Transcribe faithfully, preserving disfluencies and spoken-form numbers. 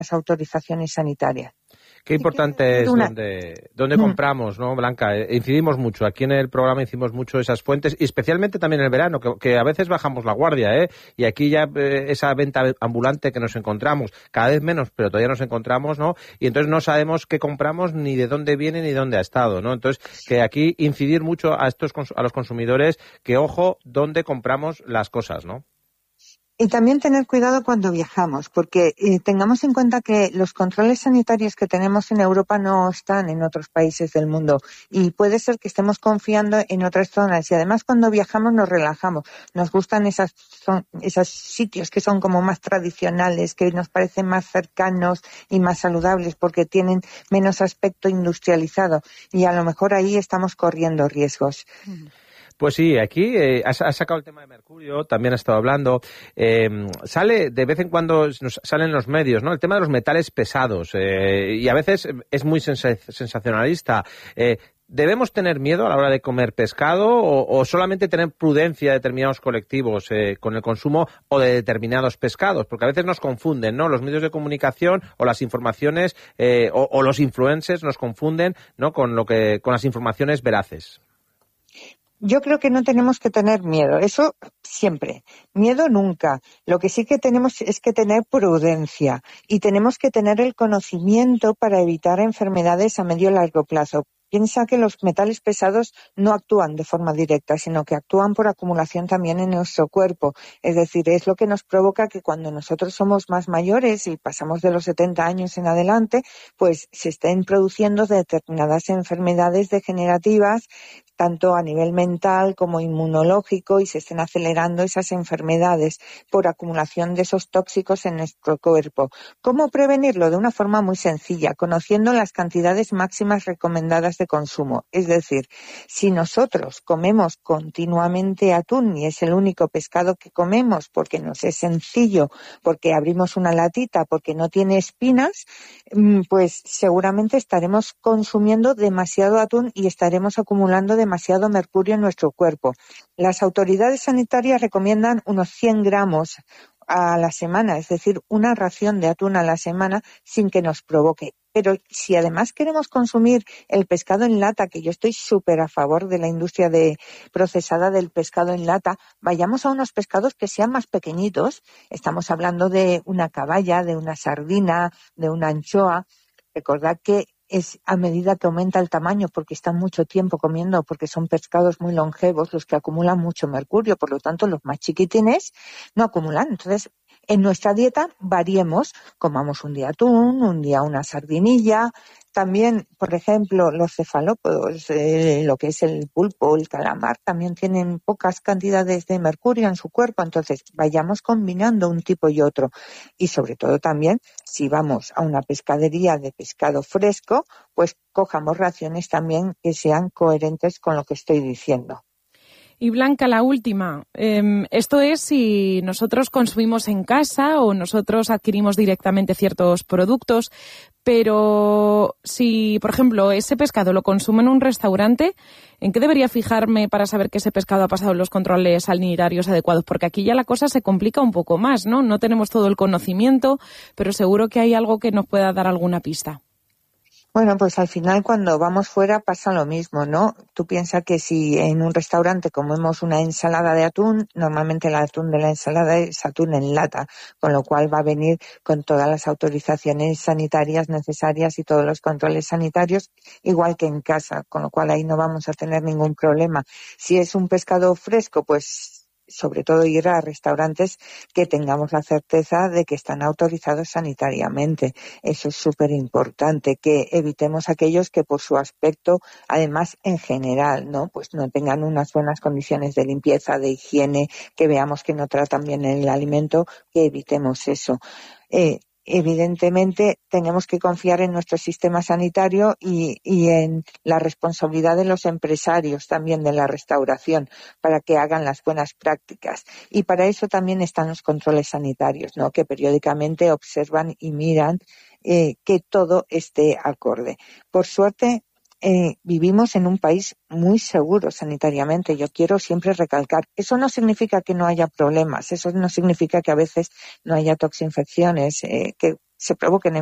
autorizaciones sanitarias. Qué importante es una... donde, donde mm. compramos, ¿no, Blanca? Eh, incidimos mucho. Aquí en el programa incidimos mucho esas fuentes, y especialmente también en el verano, que, que a veces bajamos la guardia, ¿eh? Y aquí ya eh, esa venta ambulante que nos encontramos, cada vez menos, pero todavía nos encontramos, ¿no? Y entonces no sabemos qué compramos, ni de dónde viene, ni de dónde ha estado, ¿no? Entonces, que aquí incidir mucho a estos a los consumidores, que ojo, dónde compramos las cosas, ¿no? Y también tener cuidado cuando viajamos, porque eh, tengamos en cuenta que los controles sanitarios que tenemos en Europa no están en otros países del mundo, y puede ser que estemos confiando en otras zonas, y además cuando viajamos nos relajamos, nos gustan esas son, esos sitios que son como más tradicionales, que nos parecen más cercanos y más saludables porque tienen menos aspecto industrializado, y a lo mejor ahí estamos corriendo riesgos. Mm. Pues sí, aquí eh, has, has sacado el tema de mercurio, también has estado hablando. Eh, sale de vez en cuando, nos salen los medios, ¿no? El tema de los metales pesados, eh, y a veces es muy sens- sensacionalista. Eh, ¿Debemos tener miedo a la hora de comer pescado o, o solamente tener prudencia de determinados colectivos eh, con el consumo o de determinados pescados? Porque a veces nos confunden, ¿no? Los medios de comunicación o las informaciones eh, o, o los influencers nos confunden, ¿no? Con lo que, con las informaciones veraces. Yo creo que no tenemos que tener miedo, eso siempre, miedo nunca. Lo que sí que tenemos es que tener prudencia, y tenemos que tener el conocimiento para evitar enfermedades a medio y largo plazo. Piensa que los metales pesados no actúan de forma directa, sino que actúan por acumulación también en nuestro cuerpo. Es decir, es lo que nos provoca que cuando nosotros somos más mayores y pasamos de los setenta años en adelante, pues se estén produciendo determinadas enfermedades degenerativas, tanto a nivel mental como inmunológico, y se estén acelerando esas enfermedades por acumulación de esos tóxicos en nuestro cuerpo. ¿Cómo prevenirlo? De una forma muy sencilla, conociendo las cantidades máximas recomendadas de consumo. Es decir, si nosotros comemos continuamente atún y es el único pescado que comemos porque nos es sencillo, porque abrimos una latita, porque no tiene espinas, pues seguramente estaremos consumiendo demasiado atún y estaremos acumulando demasiado mercurio en nuestro cuerpo. Las autoridades sanitarias recomiendan unos cien gramos a la semana, es decir, una ración de atún a la semana sin que nos provoque. Pero si además queremos consumir el pescado en lata, que yo estoy súper a favor de la industria de procesada del pescado en lata, vayamos a unos pescados que sean más pequeñitos. Estamos hablando de una caballa, de una sardina, de una anchoa. Recordad que es a medida que aumenta el tamaño, porque están mucho tiempo comiendo, porque son pescados muy longevos los que acumulan mucho mercurio, por lo tanto los más chiquitines no acumulan. Entonces, en nuestra dieta variemos, comamos un día atún, un día una sardinilla. También, por ejemplo, los cefalópodos, eh, lo que es el pulpo, el calamar, también tienen pocas cantidades de mercurio en su cuerpo, entonces vayamos combinando un tipo y otro. Y sobre todo también, si vamos a una pescadería de pescado fresco, pues cojamos raciones también que sean coherentes con lo que estoy diciendo. Y Blanca, la última. Eh, esto es si nosotros consumimos en casa o nosotros adquirimos directamente ciertos productos, pero si, por ejemplo, ese pescado lo consumo en un restaurante, ¿en qué debería fijarme para saber que ese pescado ha pasado los controles sanitarios adecuados? Porque aquí ya la cosa se complica un poco más, ¿no? No tenemos todo el conocimiento, pero seguro que hay algo que nos pueda dar alguna pista. Bueno, pues al final cuando vamos fuera pasa lo mismo, ¿no? Tú piensas que si en un restaurante comemos una ensalada de atún, normalmente el atún de la ensalada es atún en lata, con lo cual va a venir con todas las autorizaciones sanitarias necesarias y todos los controles sanitarios, igual que en casa, con lo cual ahí no vamos a tener ningún problema. Si es un pescado fresco, pues sobre todo ir a restaurantes que tengamos la certeza de que están autorizados sanitariamente. Eso es súper importante, que evitemos aquellos que por su aspecto, además en general, ¿no? Pues no tengan unas buenas condiciones de limpieza, de higiene, que veamos que no tratan bien el alimento, que evitemos eso. Eh, Evidentemente tenemos que confiar en nuestro sistema sanitario y, y en la responsabilidad de los empresarios también de la restauración para que hagan las buenas prácticas. Y para eso también están los controles sanitarios, ¿no? Que periódicamente observan y miran eh, que todo esté acorde. Por suerte, Eh, vivimos en un país muy seguro sanitariamente. Yo quiero siempre recalcar, eso no significa que no haya problemas, eso no significa que a veces no haya toxinfecciones, eh, que se provoquen